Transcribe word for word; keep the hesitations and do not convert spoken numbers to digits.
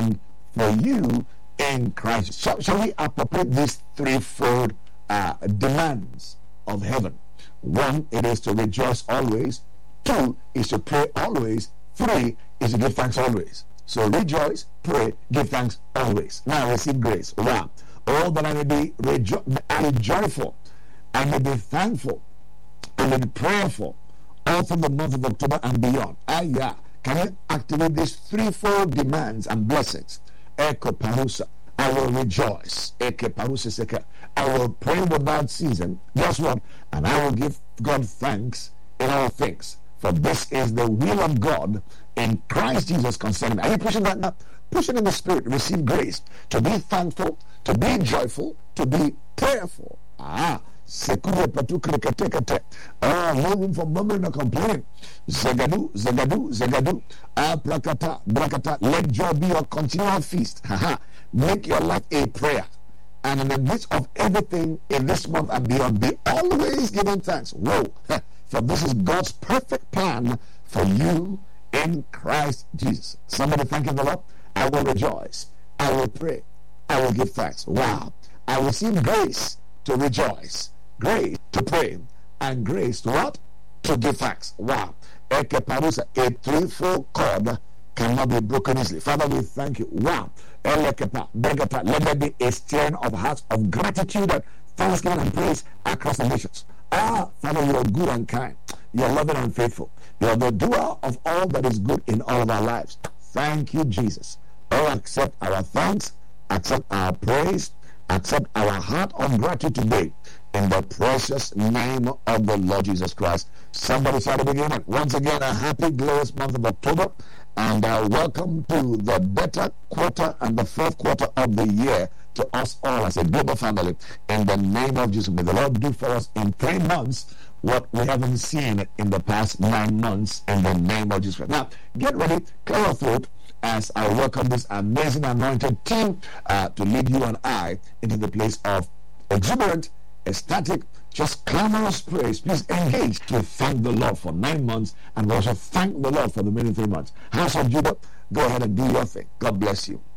planned for you in Christ. So, shall we appropriate these threefold uh, demands of heaven? One, it is to rejoice always. Two, is to pray always. Three, is to give thanks always. So rejoice, pray, give thanks always. Now receive grace. Wow. Oh, that I may be rejo- I may be joyful, I may be thankful, I may be prayerful, all from the month of October and beyond. Ah, yeah. Can you activate these threefold demands and blessings? Eko parusa. I will rejoice. Eke parusa seke. I will pray without season. Guess what? And I will give God thanks in all things. For this is the will of God in Christ Jesus concerning me. Are you pushing that now? Push it in the spirit. Receive grace to be thankful, to be joyful, to be prayerful. Ah. Oh, no room for murmuring or complaining. Zegadu, zegadu, zegadu. Ah, brakata, brakata. Let joy be your continual feast. Make your life a prayer. And in the midst of everything in this month and beyond, be always giving thanks. Whoa. For this is God's perfect plan for you in Christ Jesus. Somebody thanking the Lord. I will rejoice. I will pray. I will give thanks. Wow. I will receive grace to rejoice, grace to pray, and grace to what? To give thanks. Wow. A threefold cord cannot be broken easily. Father, we thank you. Wow. Let there be a stirring of hearts of gratitude and thanksgiving and praise across the nations. Ah, Father, you are good and kind. You are loving and faithful. You are the doer of all that is good in all of our lives. Thank you, Jesus. Oh, accept our thanks, accept our praise, accept our heart of gratitude today in the precious name of the Lord Jesus Christ. Somebody shout it again. Once again, a happy, glorious month of October, and uh, welcome to the better quarter and the fourth quarter of the year to us all as a global family. In the name of Jesus, may the Lord do for us in three months what we haven't seen in the past nine months. In the name of Jesus Christ. Now, get ready, clear your throat, as I welcome this amazing anointed team uh, to lead you and I into the place of exuberant, ecstatic, just clamorous praise. Please engage to thank the Lord for nine months and also thank the Lord for the remaining three months. House of Judah, go ahead and do your thing. God bless you.